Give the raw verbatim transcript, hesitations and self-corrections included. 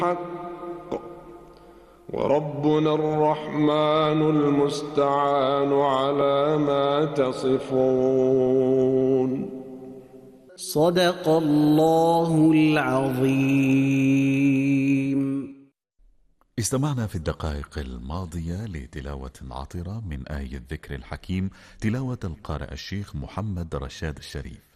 الحق وربنا الرحمن المستعان على ما تصفون. صدق الله العظيم. استمعنا في الدقائق الماضية لتلاوة عطرة من آية الذكر الحكيم، تلاوة القارئ الشيخ محمد رشاد الشريف.